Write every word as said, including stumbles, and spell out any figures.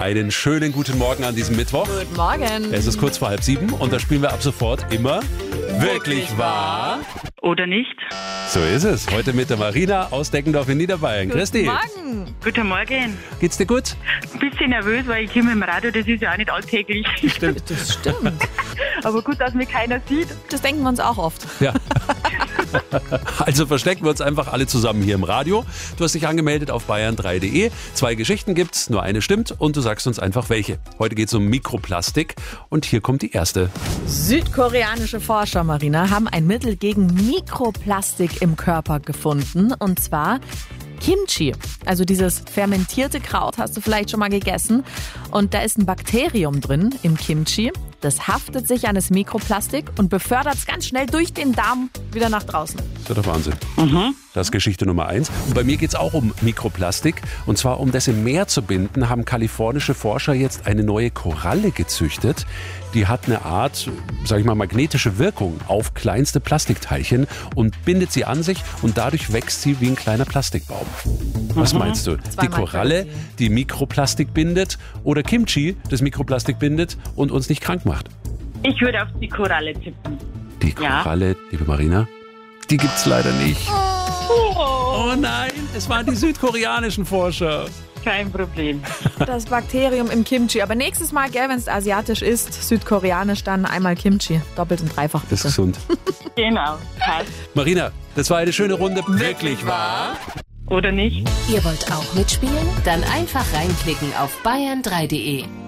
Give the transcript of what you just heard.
Einen schönen guten Morgen an diesem Mittwoch. Guten Morgen. Es ist kurz vor halb sieben und da spielen wir ab sofort immer Wirklich wahr? Oder nicht? So ist es. Heute mit der Marina aus Deckendorf in Niederbayern. Christi. Guten Morgen. Guten Morgen. Geht's dir gut? Ein bisschen nervös, weil ich höre im Radio, das ist ja auch nicht alltäglich. Stimmt. Das stimmt. Aber gut, dass mich keiner sieht. Das denken wir uns auch oft. Ja. Also verstecken wir uns einfach alle zusammen hier im Radio. Du hast dich angemeldet auf bayern drei punkt de. Zwei Geschichten gibt's, nur eine stimmt und du sagst uns einfach welche. Heute geht's um Mikroplastik und hier kommt die erste. Südkoreanische Forscher, Marina, haben ein Mittel gegen Mikroplastik im Körper gefunden. Und zwar Kimchi. Also dieses fermentierte Kraut hast du vielleicht schon mal gegessen. Und da ist ein Bakterium drin im Kimchi. Das haftet sich an das Mikroplastik und befördert es ganz schnell durch den Darm wieder nach draußen. Das ist ja der Wahnsinn. Mhm. Das ist Geschichte Nummer eins. Und bei mir geht es auch um Mikroplastik. Und zwar, um das im Meer zu binden, haben kalifornische Forscher jetzt eine neue Koralle gezüchtet. Die hat eine Art, sag ich mal, magnetische Wirkung auf kleinste Plastikteilchen und bindet sie an sich und dadurch wächst sie wie ein kleiner Plastikbaum. Was meinst du? Die Zweimal Koralle, crazy. die Mikroplastik bindet oder Kimchi, das Mikroplastik bindet und uns nicht krank macht? Ich würde auf die Koralle tippen. Die Ja. Koralle, liebe Marina, die gibt's leider nicht. Oh, Oh nein, es waren die südkoreanischen Forscher. kein Problem. Das Bakterium im Kimchi. Aber nächstes Mal, gell, wenn es asiatisch ist, südkoreanisch, dann einmal Kimchi. Doppelt und dreifach Das ist bitte. gesund. Genau. Passt. Marina, das war eine schöne Runde. Wirklich wahr? Oder nicht? Ihr wollt auch mitspielen? Dann einfach reinklicken auf bayern drei punkt de.